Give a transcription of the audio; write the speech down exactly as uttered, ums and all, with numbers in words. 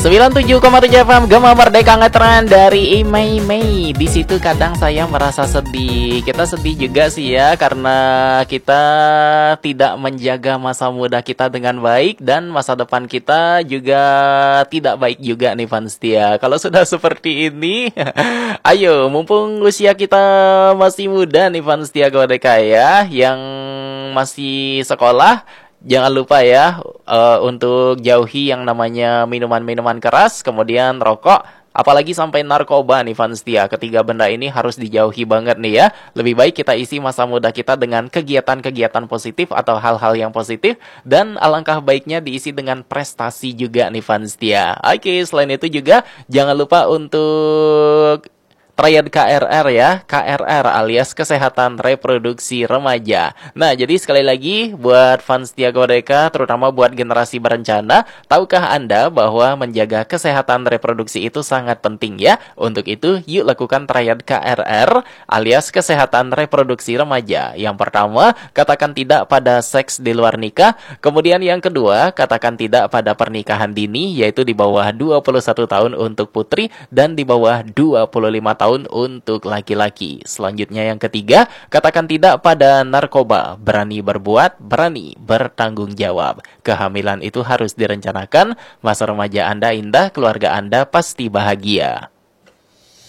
sembilan puluh tujuh koma tujuh F M Gema Merdeka Ngetren dari Imei Mei. Di situ kadang saya merasa sedih. Kita sedih juga sih ya karena kita tidak menjaga masa muda kita dengan baik dan masa depan kita juga tidak baik juga nih fans setia. Kalau sudah seperti ini, ayo mumpung usia kita masih muda nih fans setia Merdeka ya, yang masih sekolah, jangan lupa ya uh, untuk jauhi yang namanya minuman-minuman keras, kemudian rokok, apalagi sampai narkoba nih fans setia. Ketiga benda ini harus dijauhi banget nih ya. Lebih baik kita isi masa muda kita dengan kegiatan-kegiatan positif atau hal-hal yang positif, dan alangkah baiknya diisi dengan prestasi juga nih fans setia. Oke, selain itu juga jangan lupa untuk Triad K R R ya, K R R alias Kesehatan Reproduksi Remaja. Nah, jadi sekali lagi buat fans setia Merdeka, terutama buat generasi berencana, tahukah Anda bahwa menjaga kesehatan reproduksi itu sangat penting ya? Untuk itu, yuk lakukan Triad K R R alias Kesehatan Reproduksi Remaja. Yang pertama, katakan tidak pada seks di luar nikah. Kemudian yang kedua, katakan tidak pada pernikahan dini, yaitu di bawah dua puluh satu tahun untuk putri dan di bawah dua puluh lima tahun untuk laki-laki. Selanjutnya yang ketiga, katakan tidak pada narkoba. Berani berbuat, berani bertanggung jawab. Kehamilan itu harus direncanakan. Masa remaja Anda indah, keluarga Anda pasti bahagia.